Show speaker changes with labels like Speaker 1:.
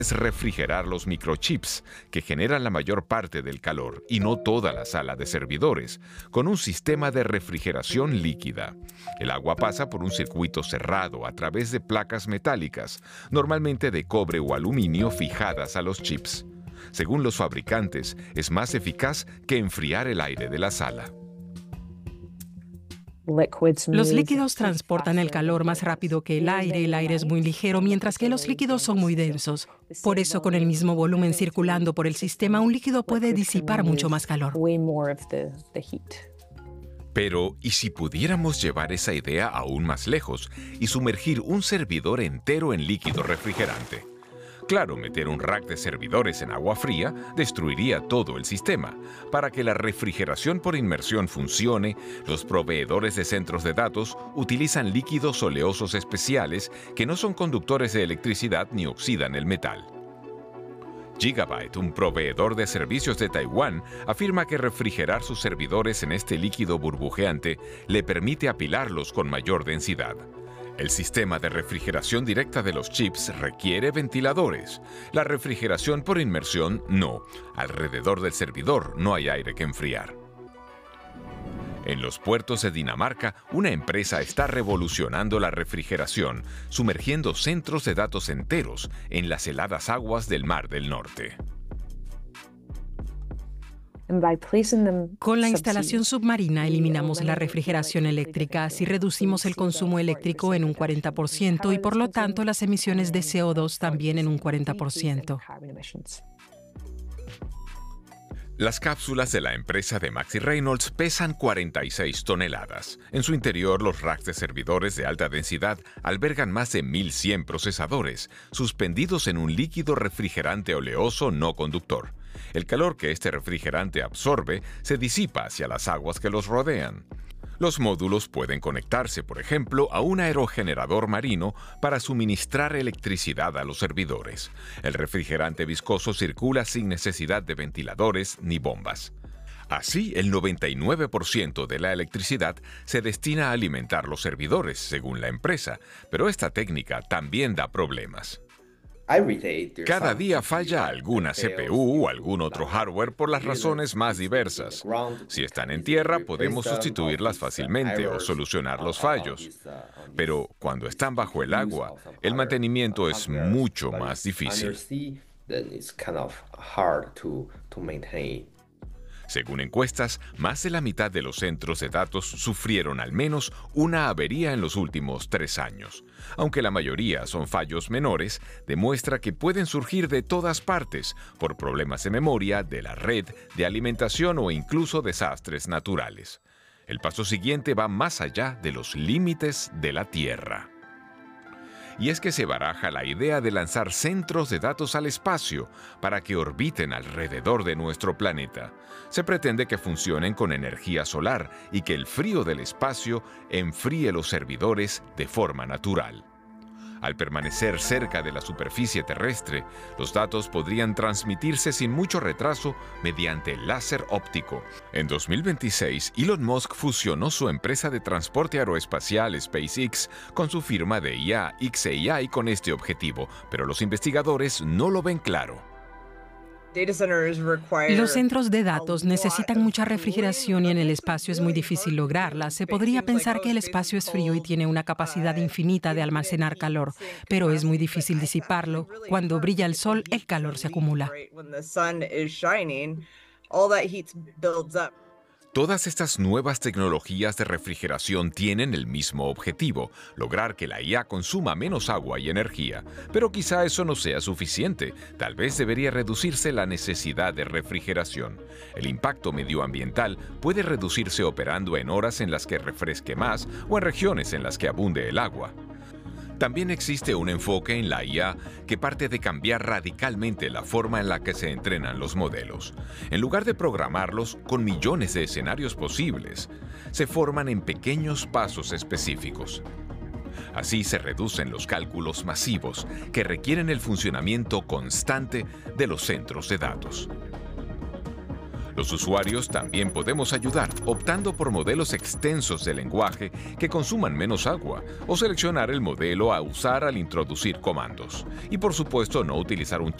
Speaker 1: es refrigerar los microchips, que generan la mayor parte del calor y no toda la sala de servidores, con un sistema de refrigeración líquida. El agua pasa por un circuito cerrado a través de placas metálicas, normalmente de cobre o aluminio fijadas a los chips. Según los fabricantes, es más eficaz que enfriar el aire de la sala.
Speaker 2: Los líquidos transportan el calor más rápido que el aire es muy ligero, mientras que los líquidos son muy densos. Por eso, con el mismo volumen circulando por el sistema, un líquido puede disipar mucho más calor.
Speaker 1: Pero, ¿y si pudiéramos llevar esa idea aún más lejos y sumergir un servidor entero en líquido refrigerante? Claro, meter un rack de servidores en agua fría destruiría todo el sistema. Para que la refrigeración por inmersión funcione, los proveedores de centros de datos utilizan líquidos oleosos especiales que no son conductores de electricidad ni oxidan el metal. Gigabyte, un proveedor de servicios de Taiwán, afirma que refrigerar sus servidores en este líquido burbujeante le permite apilarlos con mayor densidad. El sistema de refrigeración directa de los chips requiere ventiladores. La refrigeración por inmersión no. Alrededor del servidor no hay aire que enfriar. En los puertos de Dinamarca, una empresa está revolucionando la refrigeración, sumergiendo centros de datos enteros en las heladas aguas del Mar del Norte.
Speaker 2: Con la instalación submarina eliminamos la refrigeración eléctrica, así reducimos el consumo eléctrico en un 40% y por lo tanto las emisiones de CO2 también en un 40%.
Speaker 1: Las cápsulas de la empresa de Maxi Reynolds pesan 46 toneladas. En su interior, los racks de servidores de alta densidad albergan más de 1.100 procesadores, suspendidos en un líquido refrigerante oleoso no conductor. El calor que este refrigerante absorbe se disipa hacia las aguas que los rodean. Los módulos pueden conectarse, por ejemplo, a un aerogenerador marino para suministrar electricidad a los servidores. El refrigerante viscoso circula sin necesidad de ventiladores ni bombas. Así, el 99% de la electricidad se destina a alimentar los servidores, según la empresa, pero esta técnica también da problemas. Cada día falla alguna CPU o algún otro hardware por las razones más diversas. Si están en tierra, podemos sustituirlas fácilmente o solucionar los fallos. Pero cuando están bajo el agua, el mantenimiento es mucho más difícil. Según encuestas, más de la mitad de los centros de datos sufrieron al menos una avería en los últimos 3 años. Aunque la mayoría son fallos menores, demuestra que pueden surgir de todas partes por problemas de memoria, de la red, de alimentación o incluso desastres naturales. El paso siguiente va más allá de los límites de la Tierra. Y es que se baraja la idea de lanzar centros de datos al espacio para que orbiten alrededor de nuestro planeta. Se pretende que funcionen con energía solar y que el frío del espacio enfríe los servidores de forma natural. Al permanecer cerca de la superficie terrestre, los datos podrían transmitirse sin mucho retraso mediante láser óptico. En 2026, Elon Musk fusionó su empresa de transporte aeroespacial SpaceX con su firma de IA xAI con este objetivo, pero los investigadores no lo ven claro.
Speaker 2: Los centros de datos necesitan mucha refrigeración y en el espacio es muy difícil lograrla. Se podría pensar que el espacio es frío y tiene una capacidad infinita de almacenar calor, pero es muy difícil disiparlo. Cuando brilla el sol, el calor se acumula.
Speaker 1: Todas estas nuevas tecnologías de refrigeración tienen el mismo objetivo, lograr que la IA consuma menos agua y energía. Pero quizá eso no sea suficiente. Tal vez debería reducirse la necesidad de refrigeración. El impacto medioambiental puede reducirse operando en horas en las que refresque más o en regiones en las que abunde el agua. También existe un enfoque en la IA que parte de cambiar radicalmente la forma en la que se entrenan los modelos. En lugar de programarlos con millones de escenarios posibles, se forman en pequeños pasos específicos. Así se reducen los cálculos masivos que requieren el funcionamiento constante de los centros de datos. Los usuarios también podemos ayudar optando por modelos extensos de lenguaje que consuman menos agua o seleccionar el modelo a usar al introducir comandos. Y por supuesto no utilizar un